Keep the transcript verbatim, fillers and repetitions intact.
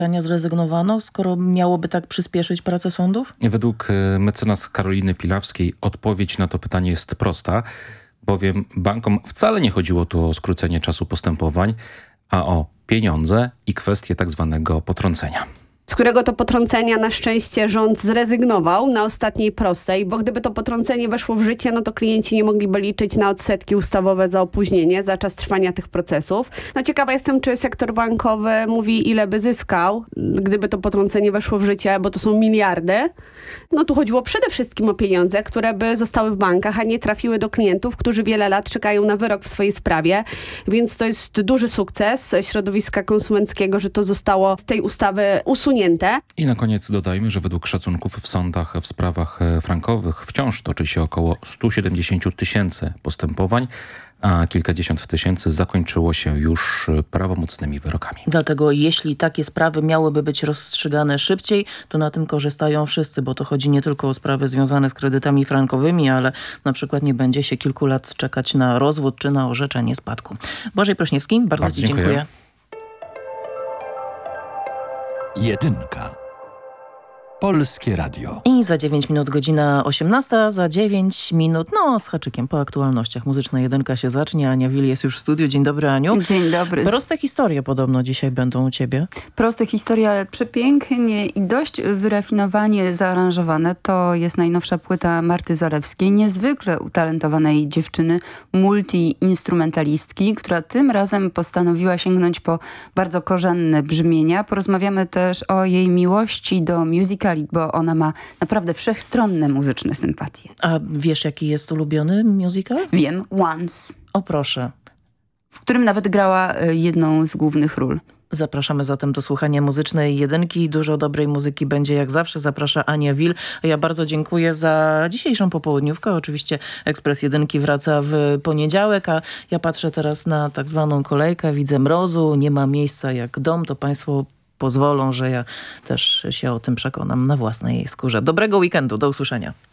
Zrezygnowano, skoro miałoby tak przyspieszyć pracę sądów? Według mecenas Karoliny Pilawskiej odpowiedź na to pytanie jest prosta, bowiem bankom wcale nie chodziło tu o skrócenie czasu postępowań, a o pieniądze i kwestię tak zwanego potrącenia. Z którego to potrącenia na szczęście rząd zrezygnował na ostatniej prostej, bo gdyby to potrącenie weszło w życie, no to klienci nie mogliby liczyć na odsetki ustawowe za opóźnienie, za czas trwania tych procesów. No ciekawa jestem, czy sektor bankowy mówi, ile by zyskał, gdyby to potrącenie weszło w życie, bo to są miliardy. No tu chodziło przede wszystkim o pieniądze, które by zostały w bankach, a nie trafiły do klientów, którzy wiele lat czekają na wyrok w swojej sprawie. Więc to jest duży sukces środowiska konsumenckiego, że to zostało z tej ustawy usunięte. I na koniec dodajmy, że według szacunków w sądach w sprawach frankowych wciąż toczy się około sto siedemdziesiąt tysięcy postępowań, a kilkadziesiąt tysięcy zakończyło się już prawomocnymi wyrokami. Dlatego jeśli takie sprawy miałyby być rozstrzygane szybciej, to na tym korzystają wszyscy, bo to chodzi nie tylko o sprawy związane z kredytami frankowymi, ale na przykład nie będzie się kilku lat czekać na rozwód czy na orzeczenie spadku. Błażej Prośniewski, bardzo, bardzo Ci dziękuję. dziękuję. Jedynka. Polskie Radio. I za dziewięć minut godzina osiemnasta, za dziewięć minut, no z haczykiem po aktualnościach. Muzyczna jedynka się zacznie. Ania Wil jest już w studiu. Dzień dobry, Aniu. Dzień dobry. Proste historie podobno dzisiaj będą u ciebie. Proste historie, ale przepięknie i dość wyrafinowanie zaaranżowane. To jest najnowsza płyta Marty Zalewskiej, niezwykle utalentowanej dziewczyny, multi-instrumentalistki, która tym razem postanowiła sięgnąć po bardzo korzenne brzmienia. Porozmawiamy też o jej miłości do musicali, bo ona ma naprawdę wszechstronne muzyczne sympatie. A wiesz, jaki jest ulubiony musical? Wiem, Once. O proszę. W którym nawet grała jedną z głównych ról. Zapraszamy zatem do słuchania muzycznej jedynki. Dużo dobrej muzyki będzie jak zawsze. Zaprasza Ania Wil. Ja bardzo dziękuję za dzisiejszą popołudniówkę. Oczywiście Ekspres Jedynki wraca w poniedziałek, a ja patrzę teraz na tak zwaną kolejkę. Widzę mrozu, nie ma miejsca jak dom. To państwo pozwolą, że ja też się o tym przekonam na własnej skórze. Dobrego weekendu. Do usłyszenia.